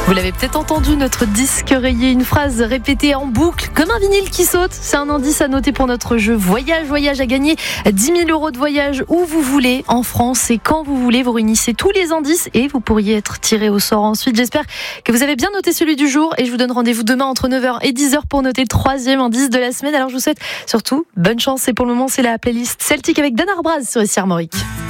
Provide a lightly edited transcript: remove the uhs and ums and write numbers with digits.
Vous l'avez peut-être entendu, notre disque rayé, une phrase répétée en boucle, comme un vinyle qui saute. C'est un indice à noter pour notre jeu Voyage à gagner 10 000 € de voyage où vous voulez, en France et quand vous voulez. Vous réunissez tous les indices et vous pourriez être tiré au sort ensuite. J'espère que vous avez bien noté celui du jour et je vous donne rendez-vous demain entre 9h et 10h pour noter le 3e indice de la semaine. Alors je vous souhaite surtout bonne chance et pour le moment c'est la playlist Celtic avec Dan Arbraz sur SR Armorique.